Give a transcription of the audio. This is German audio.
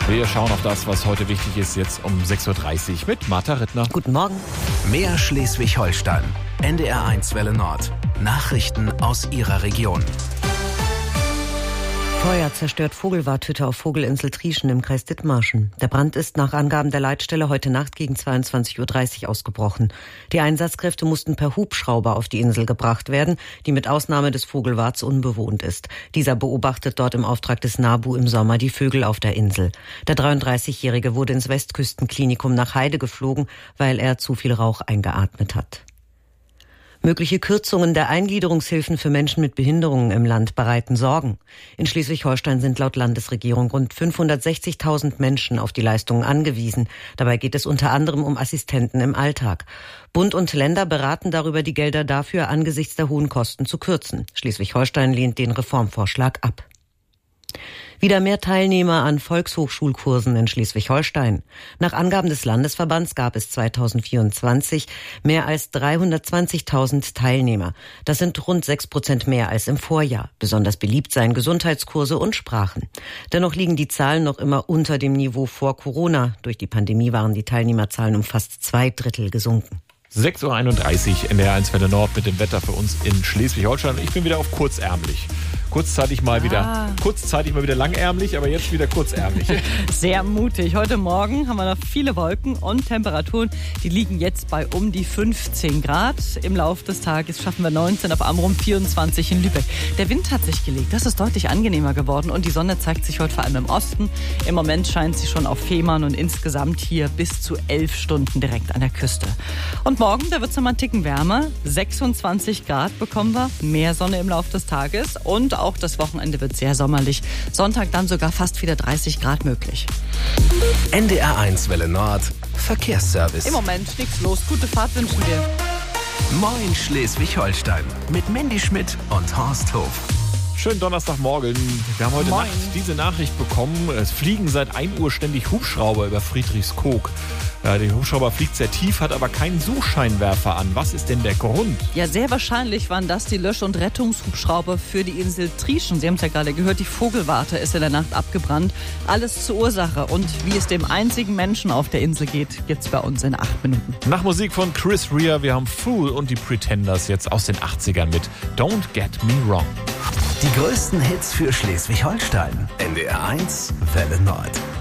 Wir schauen auf das, was heute wichtig ist, jetzt um 6.30 Uhr mit Martha Rittner. Guten Morgen. Mehr Schleswig-Holstein. NDR1 Welle Nord. Nachrichten aus Ihrer Region. Feuer zerstört Vogelwarthütte auf Vogelinsel Trieschen im Kreis Dithmarschen. Der Brand ist nach Angaben der Leitstelle heute Nacht gegen 22.30 Uhr ausgebrochen. Die Einsatzkräfte mussten per Hubschrauber auf die Insel gebracht werden, die mit Ausnahme des Vogelwarts unbewohnt ist. Dieser beobachtet dort im Auftrag des NABU im Sommer die Vögel auf der Insel. Der 33-Jährige wurde ins Westküstenklinikum nach Heide geflogen, weil er zu viel Rauch eingeatmet hat. Mögliche Kürzungen der Eingliederungshilfen für Menschen mit Behinderungen im Land bereiten Sorgen. In Schleswig-Holstein sind laut Landesregierung rund 560.000 Menschen auf die Leistungen angewiesen. Dabei geht es unter anderem um Assistenten im Alltag. Bund und Länder beraten darüber, die Gelder dafür angesichts der hohen Kosten zu kürzen. Schleswig-Holstein lehnt den Reformvorschlag ab. Wieder mehr Teilnehmer an Volkshochschulkursen in Schleswig-Holstein. Nach Angaben des Landesverbands gab es 2024 mehr als 320.000 Teilnehmer. Das sind rund 6% mehr als im Vorjahr. Besonders beliebt seien Gesundheitskurse und Sprachen. Dennoch liegen die Zahlen noch immer unter dem Niveau vor Corona. Durch die Pandemie waren die Teilnehmerzahlen um fast 2/3 gesunken. 6.31 Uhr, NDR1 Welle Nord mit dem Wetter für uns in Schleswig-Holstein. Ich bin wieder auf kurzärmlich. Kurzzeitig mal wieder langärmlich, aber jetzt wieder kurzärmlich. Sehr mutig. Heute Morgen haben wir noch viele Wolken und Temperaturen, die liegen jetzt bei um die 15 Grad. Im Laufe des Tages schaffen wir 19 auf Amrum, 24 in Lübeck. Der Wind hat sich gelegt, das ist deutlich angenehmer geworden und die Sonne zeigt sich heute vor allem im Osten. Im Moment scheint sie schon auf Fehmarn und insgesamt hier bis zu 11 Stunden direkt an der Küste. Und morgen, da wird es nochmal einen Ticken wärmer. 26 Grad bekommen wir, mehr Sonne im Laufe des Tages und auch das Wochenende wird sehr sommerlich. Sonntag dann sogar fast wieder 30 Grad möglich. NDR1 Welle Nord. Verkehrsservice. Im Moment nichts los. Gute Fahrt wünschen wir. Moin Schleswig-Holstein. Mit Mandy Schmidt und Horst Hof. Schönen Donnerstagmorgen. Wir haben heute Nacht diese Nachricht bekommen. Es fliegen seit 1 Uhr ständig Hubschrauber über Friedrichskoog. Der Hubschrauber fliegt sehr tief, hat aber keinen Suchscheinwerfer an. Was ist denn der Grund? Ja, sehr wahrscheinlich waren das die Lösch- und Rettungshubschrauber für die Insel Trieschen. Sie haben es ja gerade gehört, die Vogelwarte ist in der Nacht abgebrannt. Alles zur Ursache. Und wie es dem einzigen Menschen auf der Insel geht, gibt's bei uns in 8 Minuten. Nach Musik von Chris Rea, wir haben Fool und die Pretenders jetzt aus den 80ern mit Don't Get Me Wrong. Die größten Hits für Schleswig-Holstein. NDR1 Welle Nord.